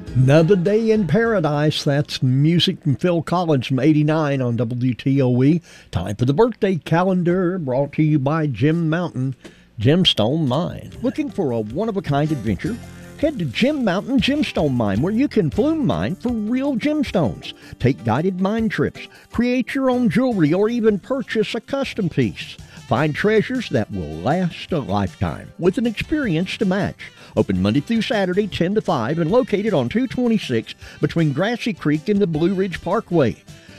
Another Day in Paradise. That's music from Phil Collins from '89 on WTOE. Time for the birthday calendar, brought to you by Jim Mountain Gemstone Mine. Looking for a one-of-a-kind adventure? Head to Jim Mountain Gemstone Mine, where you can flume mine for real gemstones. Take guided mine trips, create your own jewelry, or even purchase a custom piece. Find treasures that will last a lifetime with an experience to match. Open Monday through Saturday, 10 to 5, and located on 226 between Grassy Creek and the Blue Ridge Parkway.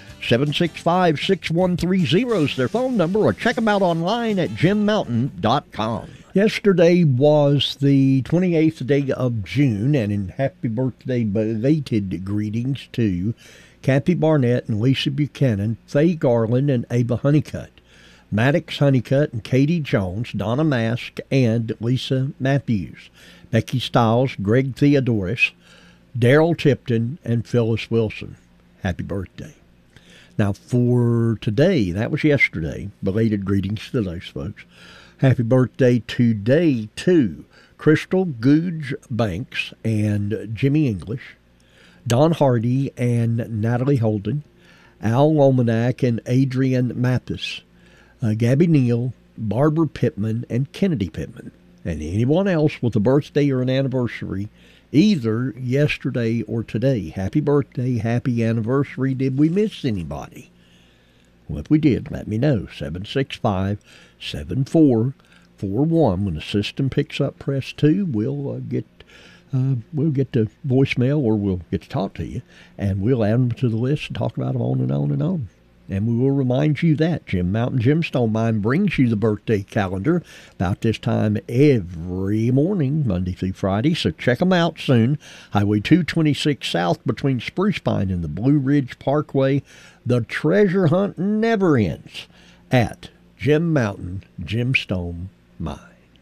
765-6130 is their phone number, or check them out online at jimmountain.com. Yesterday was the 28th day of June, and happy birthday belated greetings to Kathy Barnett and Lisa Buchanan, Faye Garland and Ava Honeycutt, Maddox Honeycutt and Katie Jones, Donna Mask and Lisa Matthews, Becky Stiles, Greg Theodoris, Daryl Tipton, and Phyllis Wilson. Happy birthday. Now for today, that was yesterday, belated greetings to those folks. Happy birthday today to Crystal Googe Banks and Jimmy English, Don Hardy and Natalie Holden, Al Lomanak and Adrian Mathis, Gabby Neal, Barbara Pittman, and Kennedy Pittman. And anyone else with a birthday or an anniversary, either yesterday or today. Happy birthday, happy anniversary. Did we miss anybody? Well, if we did, let me know. 765-7441. When the system picks up, press 2. We'll get the voicemail, or we'll get to talk to you, and we'll add them to the list and talk about them on and on and on. And we will remind you that Jim Mountain Gemstone Mine brings you the birthday calendar about this time every morning, Monday through Friday. So check them out soon. Highway 226 South between Spruce Pine and the Blue Ridge Parkway. The treasure hunt never ends at Jim Mountain Gemstone Mine.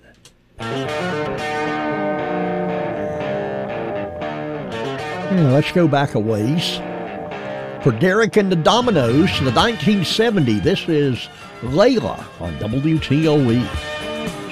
Now, let's go back a ways. For Derek and the Dominoes, the 1970, this is Layla on WTOE.